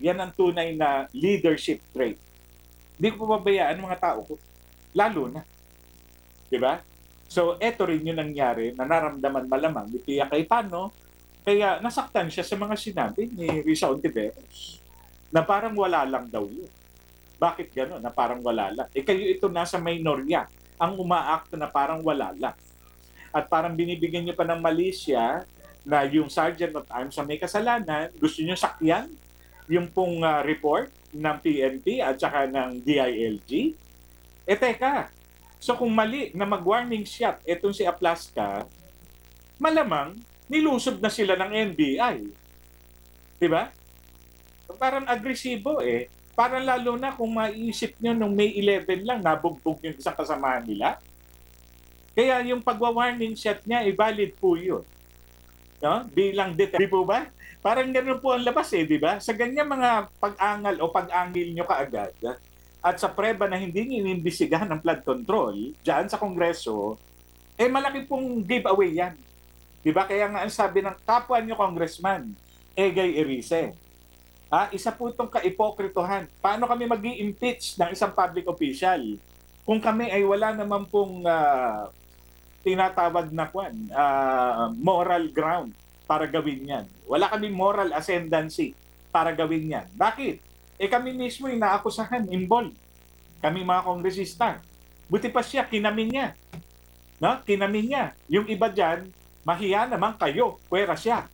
yan ang tunay na leadership trait. Hindi ko pababayaan ang mga tao ko, lalo na. Di ba? So, eto rin yung nangyari na naramdaman malamang ni Pia Cayetano, kaya nasaktan siya sa mga sinabi ni Risa Ontiveros na parang wala lang daw yun. Bakit gano'n na parang wala lang? Eh kayo ito nasa minorya, ang umaakto na parang wala lang. At parang binibigyan niyo pa ng malisya na yung Sergeant of Arms sa may kasalanan, gusto niyo sakyan yung pong report ng PNP at saka ng DILG. Eh teka, so kung mali na mag-warning shot itong si Aplaska, malamang nilusob na sila ng NBI. Di ba? Parang agresibo eh. Parang lalo na kung maiisip nyo nung May 11 lang, nabugbog yung isang kasamahan nila. Kaya yung pagwa-warning shot niya, valid po yun. No? Bilang deterrent. Di po ba? Parang ganoon po ang labas eh, di ba? Sa ganyan mga pag-angal o pag-angil nyo kaagad, at sa preba na hindi nyo inimbisigahan ng flood control, dyan sa Kongreso, eh malaki pong giveaway yan. Di ba? Kaya nga ang sabi ng kapwa nyo congressman, Egay Erice, isa po itong kaipokritohan. Paano kami mag-i-impeach ng isang public official kung kami ay wala naman pong tinatawag na moral ground para gawin yan. Wala kaming moral ascendancy para gawin yan. Bakit? Eh kami mismo yung naakusahan, involved. Kami mga kongresista. Buti pa siya, kinamin niya. No? Kinamin niya. Yung iba dyan, mahiya naman kayo, pwera siya.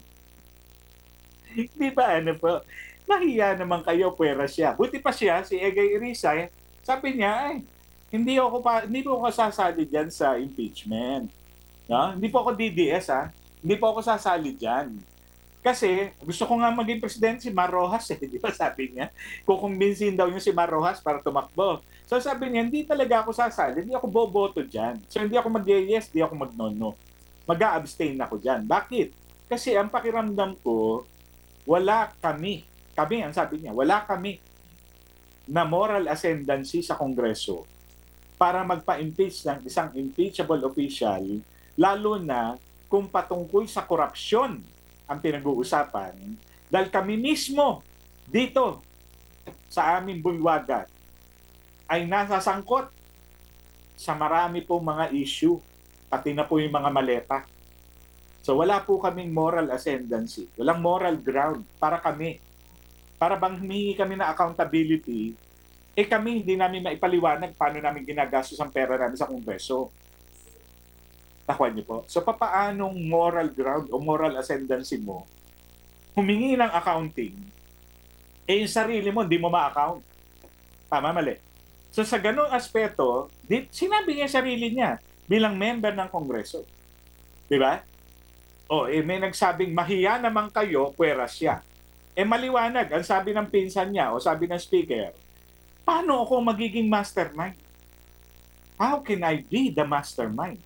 Di ba ano po? Nahiya naman kayo, pwera siya. Buti pa siya, si Egay Erizay, sabi niya, ay, hindi po ako sasali dyan sa impeachment. No? Hindi po ako DDS Hindi po ako sasali dyan. Kasi gusto ko nga maging presidente si Mar Rojas di ba sabi niya? Kukumbinsin daw niya si Mar Rojas para tumakbo. So sabi niya, hindi talaga ako sasali, hindi ako boboto dyan. So hindi ako mag-yes, hindi ako mag-no. Mag-a-abstain ako dyan. Bakit? Kasi ang pakiramdam ko, wala kami, ang sabi niya, wala kami na moral ascendancy sa Kongreso para magpa-impeach ng isang impeachable official, lalo na kung patungkol sa korupsyon ang pinag-uusapan, dahil kami mismo dito sa aming bulwagan ay nasasangkot sa marami pong mga issue, pati na po yung mga maleta. So wala po kaming moral ascendancy, walang moral ground para kami. Para bang humingi kami na accountability, kami hindi namin maipaliwanag paano namin ginagastos ang pera namin sa Kongreso. Nakuha niyo po? So papaanong moral ground o moral ascendancy mo humingi ng accounting, yung sarili mo, hindi mo ma-account. Tama, mali. So sa ganung aspeto, sinabi niya sarili niya bilang member ng Kongreso. Di ba? May nagsabing mahiya naman kayo, pwera siya. Maliwanag, ang sabi ng pinsan niya o sabi ng speaker, paano ako magiging mastermind? How can I be the mastermind?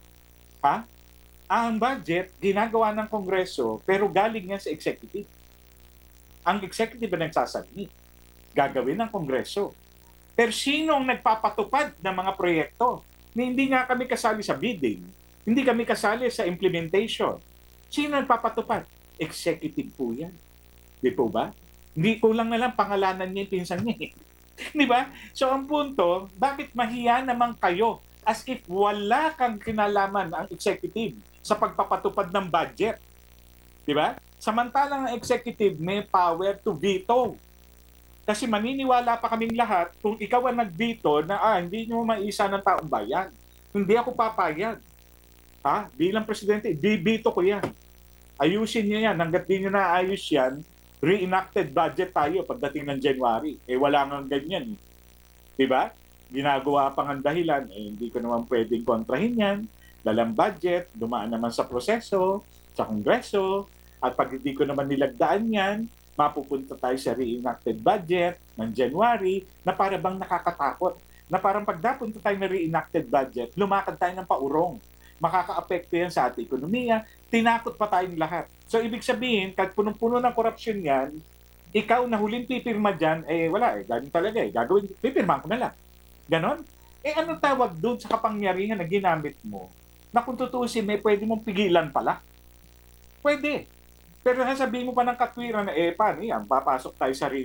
Ang budget, ginagawa ng Kongreso, pero galing nga sa executive. Ang executive ang nagsasubmit. Gagawin ng Kongreso. Pero sino ang nagpapatupad ng mga proyekto? Hindi nga kami kasali sa bidding. Hindi kami kasali sa implementation. Sino nagpapatupad? Executive po yan. Di po ba? Hindi kulang na lang pangalanan niya yung pinsan niya. Di ba? So ang punto, bakit mahiya naman kayo as if wala kang kinalaman ang executive sa pagpapatupad ng budget? Di ba? Samantalang ang executive may power to veto. Kasi maniniwala pa kaming lahat kung ikaw ang nag-veto na hindi nyo maisa ng taong bayan. Hindi ako papayag. Bilang presidente, bibito ko yan. Ayusin niyo yan. Hanggat di nyo naayos yan, reenacted budget tayo pagdating ng January. Wala nga ganyan. Diba? Ginagawa pang ang dahilan, hindi ko naman pwedeng kontrahin yan. Dalang budget, dumaan naman sa proseso, sa Kongreso, at pag hindi ko naman nilagdaan yan, mapupunta tayo sa reenacted budget ng January na para bang nakakatakot. Na parang pag napunta tayo na reenacted budget, lumakad tayo ng paurong. Makaka-apekto yan sa ating ekonomiya, tinakot pa tayong lahat. So ibig sabihin, kahit punong-puno ng korupsyon yan, ikaw na huling pipirma dyan, wala ganun talaga gagawin, pipirma ko na lang. Ganon? Anong tawag doon sa kapangyarihan na ginamit mo na kung tutusin, pwede mong pigilan pala? Pwede. Pero sasabihin mo pa ng katwiran na, paano yan, papasok tayo sa